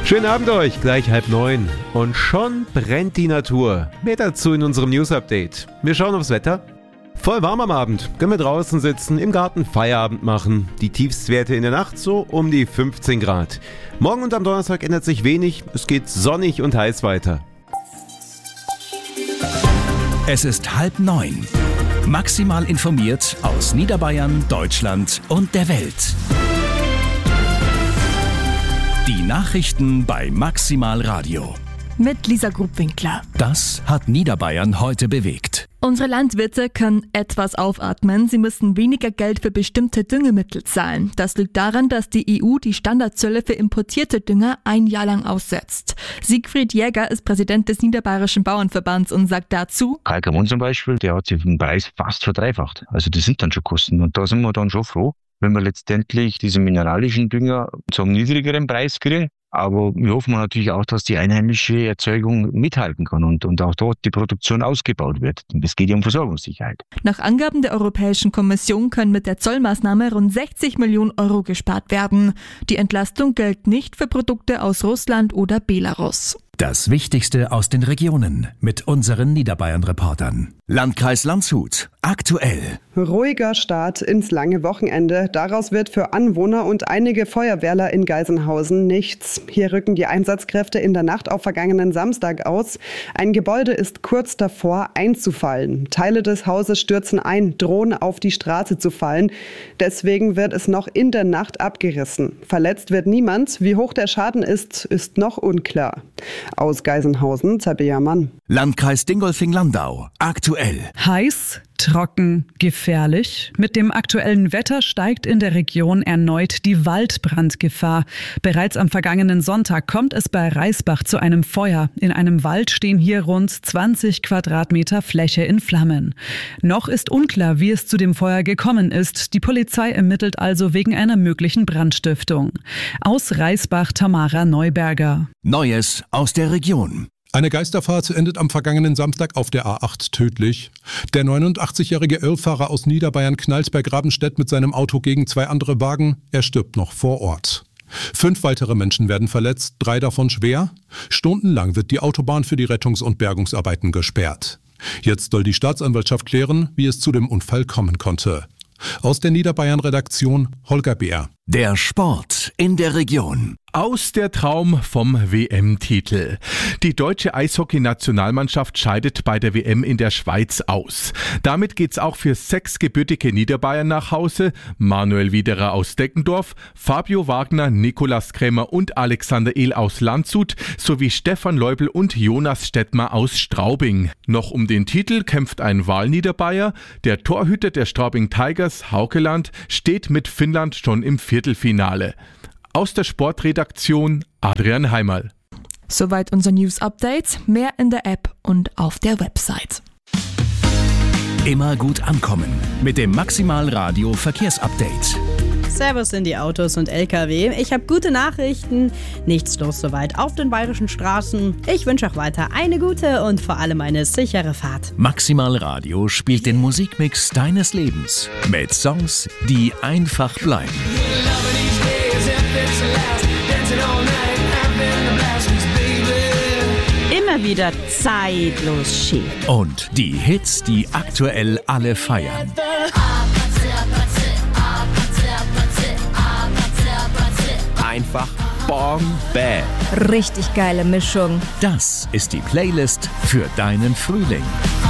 Schönen Abend euch, gleich 8:30. Und schon brennt die Natur. Mehr dazu in unserem News-Update. Wir schauen aufs Wetter. Voll warm am Abend. Können wir draußen sitzen, im Garten Feierabend machen. Die Tiefstwerte in der Nacht so um die 15 Grad. Morgen und am Donnerstag ändert sich wenig. Es geht sonnig und heiß weiter. Es ist 8:30. Maximal informiert aus Niederbayern, Deutschland und der Welt. Die Nachrichten bei Maximal Radio. Mit Lisa Grubwinkler. Das hat Niederbayern heute bewegt. Unsere Landwirte können etwas aufatmen. Sie müssen weniger Geld für bestimmte Düngemittel zahlen. Das liegt daran, dass die EU die Standardzölle für importierte Dünger ein Jahr lang aussetzt. Siegfried Jäger ist Präsident des Niederbayerischen Bauernverbands und sagt dazu: Kalkamon zum Beispiel, der hat sich den Preis fast verdreifacht. Also das sind dann schon Kosten und da sind wir dann schon froh, wenn wir letztendlich diese mineralischen Dünger zu einem niedrigeren Preis kriegen. Aber wir hoffen natürlich auch, dass die einheimische Erzeugung mithalten kann und auch dort die Produktion ausgebaut wird. Und es geht ja um Versorgungssicherheit. Nach Angaben der Europäischen Kommission können mit der Zollmaßnahme rund 60 Millionen Euro gespart werden. Die Entlastung gilt nicht für Produkte aus Russland oder Belarus. Das Wichtigste aus den Regionen mit unseren Niederbayern-Reportern. Landkreis Landshut. Aktuell. Ruhiger Start ins lange Wochenende. Daraus wird für Anwohner und einige Feuerwehrler in Geisenhausen nichts. Hier rücken die Einsatzkräfte in der Nacht auf vergangenen Samstag aus. Ein Gebäude ist kurz davor einzufallen. Teile des Hauses stürzen ein, drohen auf die Straße zu fallen. Deswegen wird es noch in der Nacht abgerissen. Verletzt wird niemand. Wie hoch der Schaden ist noch unklar. Aus Geisenhausen, Tabea Mann. Landkreis Dingolfing-Landau. Aktuell. Heiß, trocken, gefährlich. Mit dem aktuellen Wetter steigt in der Region erneut die Waldbrandgefahr. Bereits am vergangenen Sonntag kommt es bei Reisbach zu einem Feuer. In einem Wald stehen hier rund 20 Quadratmeter Fläche in Flammen. Noch ist unklar, wie es zu dem Feuer gekommen ist. Die Polizei ermittelt also wegen einer möglichen Brandstiftung. Aus Reisbach Tamara Neuberger. Neues aus der Region. Eine Geisterfahrt endet am vergangenen Samstag auf der A8 tödlich. Der 89-jährige Irrfahrer aus Niederbayern knallt bei Grabenstedt mit seinem Auto gegen 2 andere Wagen. Er stirbt noch vor Ort. 5 weitere Menschen werden verletzt, 3 davon schwer. Stundenlang wird die Autobahn für die Rettungs- und Bergungsarbeiten gesperrt. Jetzt soll die Staatsanwaltschaft klären, wie es zu dem Unfall kommen konnte. Aus der Niederbayern-Redaktion Holger Beer. Der Sport in der Region. Aus der Traum vom WM-Titel. Die deutsche Eishockey-Nationalmannschaft scheidet bei der WM in der Schweiz aus. Damit geht's auch für 6 gebürtige Niederbayern nach Hause. Manuel Widerer aus Deckendorf, Fabio Wagner, Nikolaus Krämer und Alexander Ehl aus Landshut sowie Stefan Leubel und Jonas Stettmer aus Straubing. Noch um den Titel kämpft ein Wahlniederbayer. Der Torhüter der Straubing Tigers, Haukeland, steht mit Finnland schon im Viertelfinale. Aus der Sportredaktion Adrian Heimerl. Soweit unser News-Update. Mehr in der App und auf der Website. Immer gut ankommen mit dem Maximal Radio Verkehrsupdate. Servus in die Autos und LKW. Ich habe gute Nachrichten. Nichts los soweit auf den bayerischen Straßen. Ich wünsche auch weiter eine gute und vor allem eine sichere Fahrt. Maximal Radio spielt den Musikmix deines Lebens mit Songs, die einfach bleiben. Immer wieder zeitlos schick. Und die Hits, die aktuell alle feiern. Einfach Bombe. Richtig geile Mischung. Das ist die Playlist für deinen Frühling.